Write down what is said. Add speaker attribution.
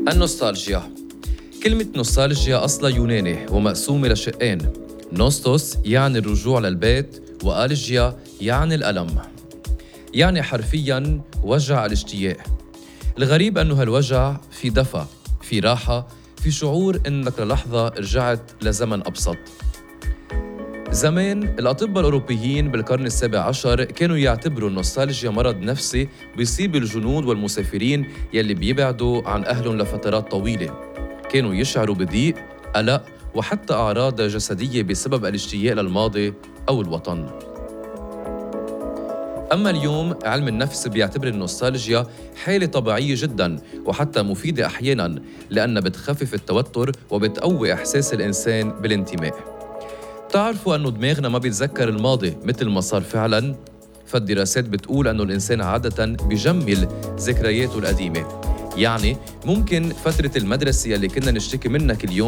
Speaker 1: النوستالجيا. كلمة نوستالجيا أصلها يوناني ومقسومة لشقين. نوستوس يعني الرجوع للبيت، وآلجيا يعني الألم، يعني حرفياً وجع الاشتياق. الغريب أنه هالوجع في دفى، في راحة، في شعور إنك للحظة رجعت لزمن أبسط. زمان الأطباء الأوروبيين بالقرن السابع عشر كانوا يعتبروا النوستالجيا مرض نفسي بيصيب الجنود والمسافرين يلي بيبعدوا عن أهلهم لفترات طويلة. كانوا يشعروا بضيق، قلق، وحتى أعراض جسدية بسبب الاشتياق للماضي أو الوطن. أما اليوم علم النفس بيعتبر النوستالجيا حالة طبيعية جداً وحتى مفيدة أحياناً، لأنها بتخفف التوتر وبتقوي إحساس الإنسان بالانتماء. تعرفوا أنه دماغنا ما بيتذكر الماضي مثل ما صار فعلاً؟ فالدراسات بتقول أنه الإنسان عادة بيجمل ذكرياته القديمة. يعني ممكن فترة المدرسة اللي كنا نشتكي منها كل يوم